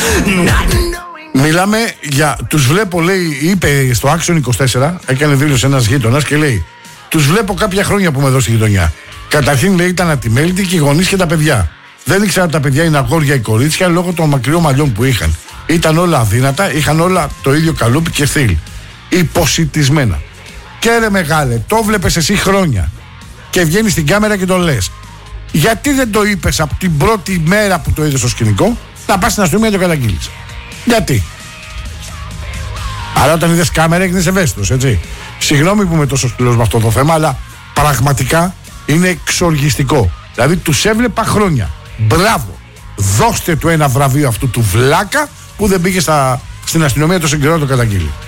Μιλάμε για. Τους βλέπω, λέει, είπε στο Action 24, έκανε δήλωση ένας γείτονας και λέει: τους βλέπω κάποια χρόνια που είμαι εδώ στη γειτονιά. Καταρχήν, λέει, ήταν ατιμέλητοι και οι γονείς και τα παιδιά. Δεν ήξερα αν τα παιδιά είναι αγόρια ή κορίτσια λόγω των μακριών μαλλιών που είχαν. Ήταν όλα αδύνατα, είχαν όλα το ίδιο καλούπι και στυλ. Υποσιτισμένα. Και ρε μεγάλε, το βλέπεις εσύ χρόνια. Και βγαίνεις στην κάμερα και το λες. Γιατί δεν το είπες από την πρώτη μέρα που το είδες στο σκηνικό, να πας στην αστυνομία και το καταγγείλεις? Γιατί? Άρα όταν είδες κάμερα έγινες ευαίσθητος, έτσι. Συγγνώμη που είμαι τόσο σκληρός με αυτό το θέμα, αλλά πραγματικά είναι εξοργιστικό. Δηλαδή τους έβλεπα χρόνια. Μπράβο. Δώστε του ένα βραβείο αυτού του βλάκα που δεν πήγε στην αστυνομία τόσο καιρό να το καταγγείλει.